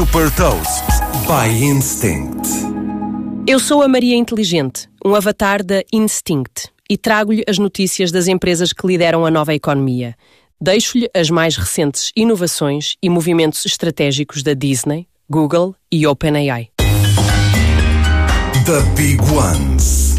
Super Toast by Instinct. Eu sou a Maria Inteligente, um avatar da Instinct, e trago-lhe as notícias das empresas que lideram a nova economia. Deixo-lhe as mais recentes inovações e movimentos estratégicos da Disney, Google e OpenAI. The Big Ones.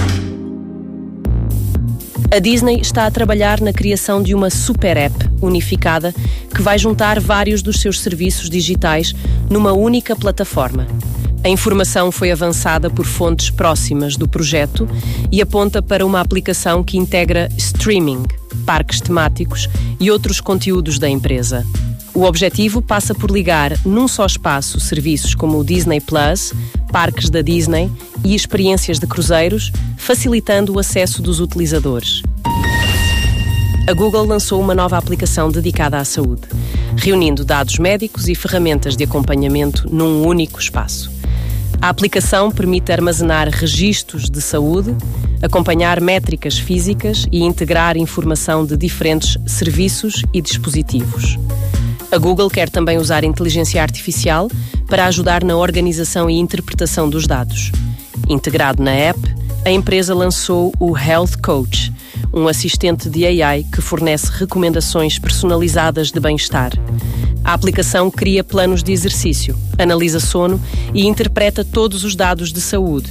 A Disney está a trabalhar na criação de uma super app unificada que vai juntar vários dos seus serviços digitais numa única plataforma. A informação foi avançada por fontes próximas do projeto e aponta para uma aplicação que integra streaming, parques temáticos e outros conteúdos da empresa. O objetivo passa por ligar num só espaço serviços como o Disney Plus, parques da Disney e experiências de cruzeiros, facilitando o acesso dos utilizadores. A Google lançou uma nova aplicação dedicada à saúde, reunindo dados médicos e ferramentas de acompanhamento num único espaço. A aplicação permite armazenar registros de saúde, acompanhar métricas físicas e integrar informação de diferentes serviços e dispositivos. A Google quer também usar inteligência artificial para ajudar na organização e interpretação dos dados. Integrado na app, a empresa lançou o Health Coach, um assistente de AI que fornece recomendações personalizadas de bem-estar. A aplicação cria planos de exercício, analisa sono e interpreta todos os dados de saúde.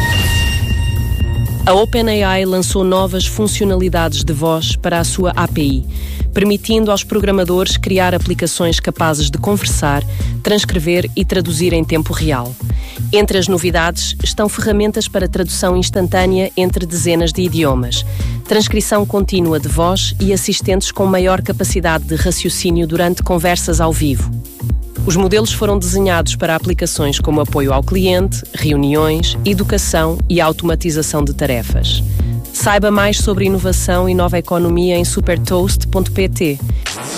A OpenAI lançou novas funcionalidades de voz para a sua API, permitindo aos programadores criar aplicações capazes de conversar, transcrever e traduzir em tempo real. Entre as novidades estão ferramentas para tradução instantânea entre dezenas de idiomas, transcrição contínua de voz e assistentes com maior capacidade de raciocínio durante conversas ao vivo. Os modelos foram desenhados para aplicações como apoio ao cliente, reuniões, educação e automatização de tarefas. Saiba mais sobre inovação e nova economia em supertoast.pt.